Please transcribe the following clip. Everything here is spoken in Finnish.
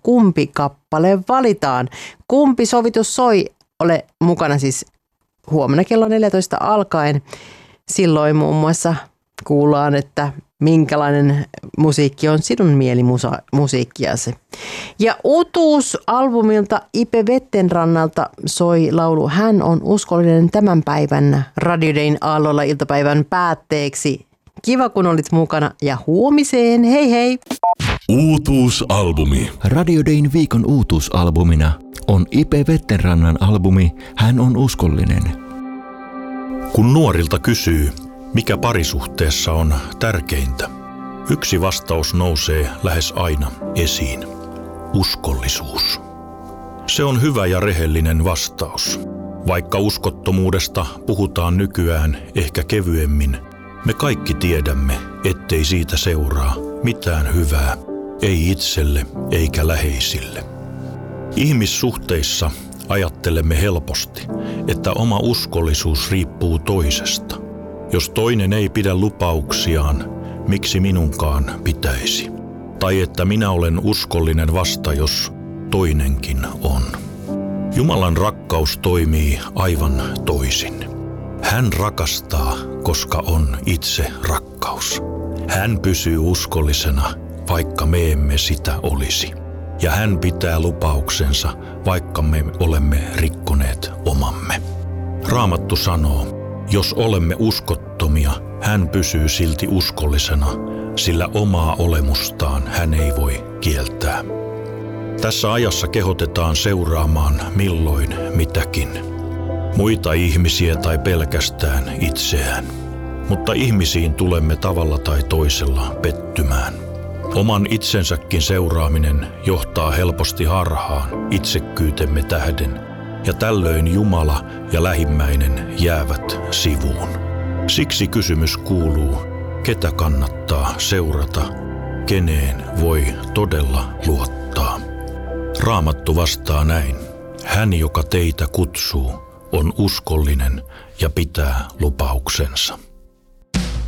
kumpi kappale valitaan. Kumpi sovitus soi? Ole mukana siis huomenna kello 14 alkaen. Silloin muun muassa kuullaan, että minkälainen musiikki on sinun mielimusiikkiasi. Ja uutuusalbumilta Ipe Vettenrannalta soi laulu Hän on uskollinen tämän päivän Radio Dayn aallolla iltapäivän päätteeksi. Kiva kun olit mukana ja huomiseen. Hei hei! Uutuusalbumi. Radio Dayn viikon uutuusalbumina on Ipe Vettenrannan albumi Hän on uskollinen. Kun nuorilta kysyy, mikä parisuhteessa on tärkeintä, yksi vastaus nousee lähes aina esiin. Uskollisuus. Se on hyvä ja rehellinen vastaus. Vaikka uskottomuudesta puhutaan nykyään ehkä kevyemmin, me kaikki tiedämme, ettei siitä seuraa mitään hyvää, ei itselle eikä läheisille. Ihmissuhteissa ajattelemme helposti, että oma uskollisuus riippuu toisesta. Jos toinen ei pidä lupauksiaan, miksi minunkaan pitäisi? Tai että minä olen uskollinen vasta, jos toinenkin on. Jumalan rakkaus toimii aivan toisin. Hän rakastaa, koska on itse rakkaus. Hän pysyy uskollisena, vaikka me emme sitä olisi. Ja hän pitää lupauksensa, vaikka me olemme rikkoneet omamme. Raamattu sanoo, jos olemme uskottomia, hän pysyy silti uskollisena, sillä omaa olemustaan hän ei voi kieltää. Tässä ajassa kehotetaan seuraamaan milloin mitäkin. Muita ihmisiä tai pelkästään itseään. Mutta ihmisiin tulemme tavalla tai toisella pettymään. Oman itsensäkin seuraaminen johtaa helposti harhaan itsekkyytemme tähden, ja tällöin Jumala ja lähimmäinen jäävät sivuun. Siksi kysymys kuuluu, ketä kannattaa seurata, keneen voi todella luottaa. Raamattu vastaa näin. Hän, joka teitä kutsuu, on uskollinen ja pitää lupauksensa.